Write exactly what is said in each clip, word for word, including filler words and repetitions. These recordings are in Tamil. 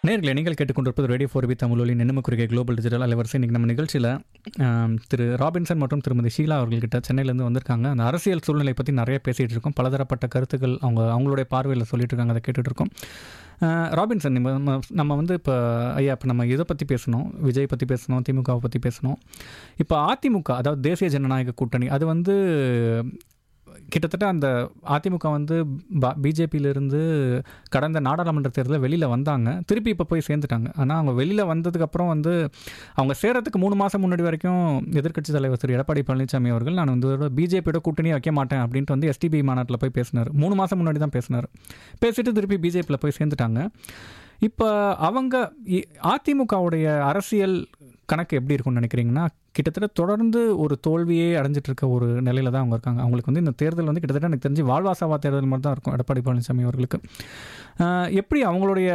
நேயர்களே, நீங்கள் கேட்டுக்கொண்டிருப்பது ரேடியோ ஃபோர் பி தமிழொலியின் எண்ணும குறுகிய குளோபல் டிஜிட்டல் அலைவரிசை. இன்றைக்கி நம்ம நிகழ்ச்சியில் திரு ராபின்சன் மற்றும் திருமதி ஷீலா அவர்கள்கிட்ட சென்னையிலேருந்து வந்திருக்காங்க. அந்த அரசியல் சூழ்நிலை பற்றி நிறைய பேசிகிட்டு இருக்கோம். பலதரப்பட்ட கருத்துக்கள் அவங்க அவங்களுடைய பார்வையில் சொல்லிட்டு இருக்காங்க. அதை கேட்டுட்டு இருக்கோம். ராபின்சன், நம்ம நம்ம வந்து இப்போ ஐயா இப்போ நம்ம இதை பற்றி பேசணும், விஜய் பற்றி பேசணும், திமுகவை பற்றி பேசணும். இப்போ அதிமுக, அதாவது தேசிய ஜனநாயக கூட்டணி, அது வந்து கிட்டத்தட்ட அந்த அதிமுக வந்து பிஜேபியிலிருந்து கடந்த நாடாளுமன்ற தேர்தலில் வெளியில் வந்தாங்க. திருப்பி இப்போ போய் சேர்ந்துட்டாங்க. ஆனால் அவங்க வெளியில் வந்ததுக்கப்புறம் வந்து அவங்க சேரத்துக்கு மூணு மாதம் முன்னாடி வரைக்கும் எதிர்க்கட்சி தலைவர் திரு எடப்பாடி பழனிசாமி அவர்கள் நான் வந்து பிஜேபியோட கூட்டணியை வைக்க மாட்டேன் அப்படின்ட்டு வந்து எஸ்டிபி மாநாட்டில் போய் பேசினார். மூணு மாதம் முன்னாடி தான் பேசினார். பேசிட்டு திருப்பி பிஜேபியில் போய் சேர்ந்துட்டாங்க. இப்போ அவங்க அதிமுகவுடைய அரசியல் கணக்கு எப்படி இருக்கும்னு நினைக்கிறீங்கன்னா, கிட்டத்தட்ட தொடர்ந்து ஒரு தோல்வியே அடைஞ்சிட்டு இருக்க ஒரு நிலையில் தான் அவங்க இருக்காங்க. அவங்களுக்கு வந்து இந்த தேர்தல் வந்து கிட்டத்தட்ட எனக்கு தெரிஞ்சு வாழ்வாசாவா தேர்தல் மாதிரி தான் இருக்கும் எடப்பாடி பழனிசாமி அவர்களுக்கு. எப்படி அவங்களுடைய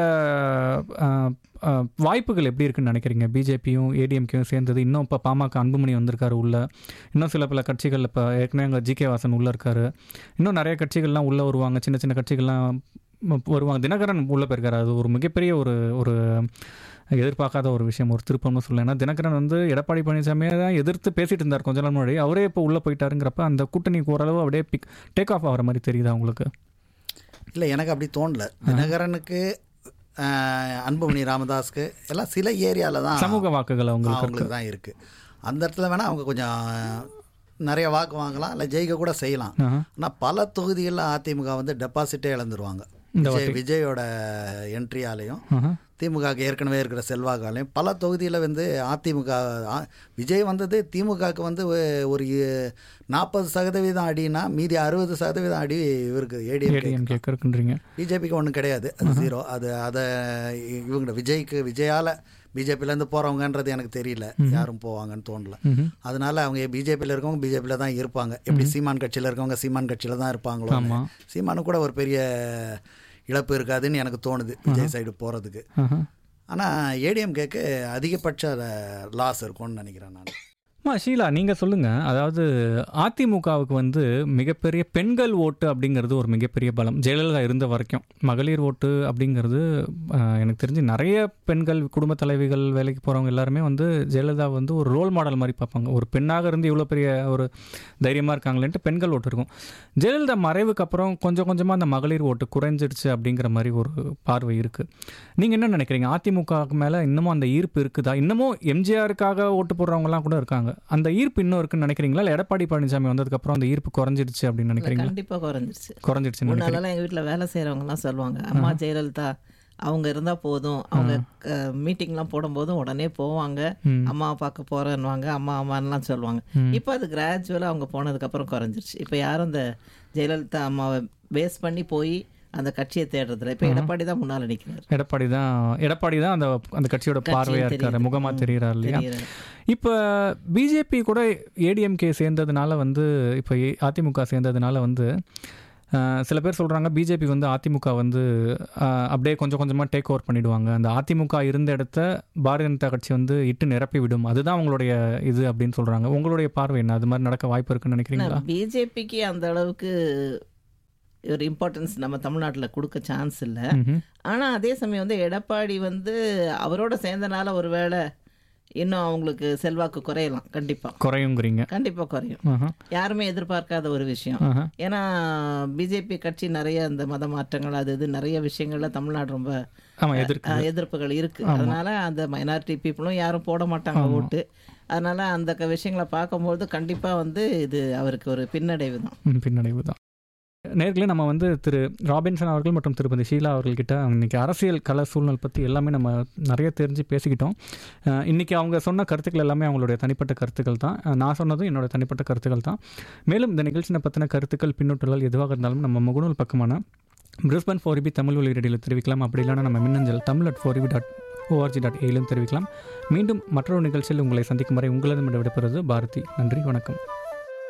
வாய்ப்புகள் எப்படி இருக்குன்னு நினைக்கிறீங்க? பிஜேபியும் ஏடிஎம்கேயும் சேர்ந்தது, இன்னும் இப்போ பாமக அன்புமணி வந்திருக்காரு உள்ள, இன்னும் சில பல கட்சிகள், இப்போ ஏற்கனவே அங்கே ஜி கே வாசன் உள்ளே இருக்காரு, இன்னும் நிறைய கட்சிகள்லாம் உள்ளே வருவாங்க, சின்ன சின்ன கட்சிகள்லாம் வருவாங்க. தினகரன் உள்ளே போயிருக்காரு. அது ஒரு மிகப்பெரிய ஒரு ஒரு எதிர்பார்க்காத ஒரு விஷயம், ஒரு திருப்பம்னு சொல்லலாம். ஏன்னா தினகரன் வந்து எடப்பாடி பழனிசாமியை தான் எதிர்த்து பேசிகிட்டு இருந்தார் கொஞ்ச நாள் முன்னாடி. அவரே இப்போ உள்ளே போயிட்டாருங்கிறப்ப அந்த கூட்டணிக்கு ஓரளவு அப்படியே பிக் டேக் ஆஃப் ஆகிற மாதிரி தெரியுதா உங்களுக்கு? இல்லை, எனக்கு அப்படி தோணல. தினகரனுக்கு, அன்புமணி ராமதாஸ்க்கு எல்லாம் சில ஏரியாவில் தான் சமூக வாக்குகள் அவங்களுக்கு அவங்களுக்கு தான் இருக்குது. அந்த இடத்துல வேணால் அவங்க கொஞ்சம் நிறைய வாக்கு வாங்கலாம், இல்லை ஜெயிக்க கூட செய்யலாம். ஆனால் பல தொகுதிகளில் அதிமுக வந்து டெபாசிட்டே இழந்துருவாங்க. விஜய் விஜயோட என்ட்ரியாலையும் திமுகவுக்கு ஏற்கனவே இருக்கிற செல்வாக்காலையும் பல தொகுதியில் வந்து அதிமுக விஜய் வந்தது திமுகவுக்கு வந்து ஒரு நாற்பது சதவீதம் அடினா மீதி அறுபது சதவீதம் அடி இவருக்கு ஏடிஎம்கே இருக்குன்றீங்க. பிஜேபிக்கு ஒன்றும் கிடையாது, அது ஜீரோ. அது அதை இவங்க விஜய்க்கு விஜயால் பிஜேபியிலேருந்து போகிறவங்கன்றது எனக்கு தெரியல, யாரும் போவாங்கன்னு தோணல. அதனால அவங்க பிஜேபியில் இருக்கவங்க பிஜேபியில் தான் இருப்பாங்க. எப்படி சீமான் கட்சியில் இருக்கவங்க சீமான் கட்சியில் தான் இருப்பாங்களோ, சீமானு கூட ஒரு பெரிய இழப்பு இருக்காதுன்னு எனக்கு தோணுது விஜய் சைடு போகிறதுக்கு. ஆனால் ஏடிஎம்கேக்கு அதிகபட்ச லாஸ் இருக்கும்னு நினைக்கிறேன் நான். மா ஷீலா, நீங்கள் சொல்லுங்கள். அதாவது அதிமுகவுக்கு வந்து மிகப்பெரிய பெண்கள் ஓட்டு அப்படிங்கிறது ஒரு மிகப்பெரிய பலம். ஜெயலலிதா இருந்த வரைக்கும் மகளிர் ஓட்டு அப்படிங்கிறது எனக்கு தெரிஞ்சு நிறைய பெண்கள், குடும்ப தலைவிகள், வேலைக்கு போகிறவங்க எல்லாருமே வந்து ஜெயலலிதா வந்து ஒரு ரோல் மாடல் மாதிரி பார்ப்பாங்க. ஒரு பெண்ணாக இருந்து இவ்வளோ பெரிய ஒரு தைரியமாக இருக்காங்களேன்ட்டு பெண்கள் ஓட்டு இருக்கும். ஜெயலலிதா மறைவுக்கு அப்புறம் கொஞ்சம் கொஞ்சமாக அந்த மகளிர் ஓட்டு குறைஞ்சிடுச்சு அப்படிங்கிற மாதிரி ஒரு பார்வை இருக்குது. நீங்கள் என்ன நினைக்கிறீங்க? அதிமுகவுக்கு மேலே இன்னமும் அந்த ஈர்ப்பு இருக்குதா? இன்னமும் எம்ஜிஆருக்காக ஓட்டு போடுறவங்கலாம் கூட இருக்காங்க. அந்த ஈர்ப்பு இன்னும் இருக்குன்னு நினைக்கிறீங்களா? இல்லை எடப்பாடி பழனிசாமி வந்ததுக்கு அப்புறம் அந்த ஈர்ப்பு குறைஞ்சிடுச்சு அப்படின்னு நினைக்கிறீங்களா? கண்டிப்பாக குறைஞ்சிருச்சு. குறைஞ்சிடுச்சு. முன்னாலலாம் எங்கள் வீட்டில் வேலை செய்கிறவங்கலாம் சொல்லுவாங்க, அம்மா ஜெயலலிதா அவங்க இருந்தால் போதும், அவங்க மீட்டிங்லாம் போடும்போதும் உடனே போவாங்க, அம்மாவை பார்க்க போகிறேன்னுவாங்க, அம்மா அம்மான்லாம் சொல்லுவாங்க. இப்போ அது கிராஜுவலாக அவங்க போனதுக்கப்புறம் குறைஞ்சிருச்சு. இப்போ யாரும் அந்த ஜெயலலிதா அம்மாவை பேஸ் பண்ணி போய் அந்த கட்சியை தேடுறதுல இப்போ எடப்பாடி தான் முன்னால் நிற்கிறார். எடப்பாடி தான் எடப்பாடி தான் அந்த அந்த கட்சியோட பார்வையாக இருக்காரு, முகமாக தெரிகிறார் இல்லையா? இப்போ பிஜேபி கூட ஏடிஎம்கே சேர்ந்ததுனால வந்து, இப்போ அதிமுக சேர்ந்ததுனால வந்து சில பேர் சொல்கிறாங்க பிஜேபி வந்து அதிமுக வந்து அப்படியே கொஞ்சம் கொஞ்சமாக டேக் ஓவர் பண்ணிவிடுவாங்க, அந்த அதிமுக இருந்த இடத்த பாரதிய ஜனதா கட்சி வந்து இட்டு நிரப்பி விடும், அதுதான் அவங்களுடைய இது அப்படின்னு சொல்கிறாங்க. உங்களுடைய பார்வை என்ன? அது மாதிரி நடக்க வாய்ப்பு இருக்குன்னு நினைக்கிறீங்களா? பிஜேபிக்கு அந்த அளவுக்கு ஒரு இம்பார்ட்டன்ஸ் நம்ம தமிழ்நாட்டில் கொடுக்க சான்ஸ் இல்லை. ஆனால் அதே சமயம் வந்து எடப்பாடி வந்து அவரோட சேர்ந்தனால ஒரு வேளை இன்னும் அவங்களுக்கு செல்வாக்கு குறையலாம். கண்டிப்பாக குறையுங்கிறீங்க? கண்டிப்பாக குறையும். யாருமே எதிர்பார்க்காத ஒரு விஷயம். ஏன்னா பிஜேபி கட்சி நிறைய இந்த மத மாற்றங்கள் அது இது நிறைய விஷயங்கள்ல தமிழ்நாடு ரொம்ப எதிர்ப்புகள் இருக்கு. அதனால அந்த மைனாரிட்டி பீப்புளும் யாரும் போட மாட்டாங்க ஓட்டு. அதனால அந்த விஷயங்களை பார்க்கும்போது கண்டிப்பாக வந்து இது அவருக்கு ஒரு பின்னடைவு தான். பின்னடைவு தான். நேர்களே, நம்ம வந்து திரு ராபின்சன் அவர்கள் மற்றும் திருப்பதி ஷீலா அவர்கள்கிட்ட இன்றைக்கி அரசியல் கல சூழ்நிலை பற்றி எல்லாமே நம்ம நிறைய தெரிஞ்சு பேசிக்கிட்டோம். இன்றைக்கி அவங்க சொன்ன கருத்துக்கள் எல்லாமே அவங்களுடைய தனிப்பட்ட கருத்துக்கள் தான். நான் சொன்னதும் என்னோட தனிப்பட்ட கருத்துக்கள் தான். மேலும் இந்த நிகழ்ச்சியை பற்றின கருத்துக்கள், பின்னூட்டங்கள் எதுவாக இருந்தாலும் நம்ம முகநூல் பக்கமான பிரிஸ்பன் ஃபோர் பி தமிழ் ஒலி ரேடியோவில் தெரிவிக்கலாம். அப்படி இல்லைனா நம்ம மின்னஞ்சல் Tamil at four B dot O R G dot ஏலும் தெரிவிக்கலாம். மீண்டும் மற்றொரு நிகழ்ச்சியில் உங்களை சந்திக்கும் வரை உங்களது விடைபெறுவது பாரதி. நன்றி, வணக்கம்.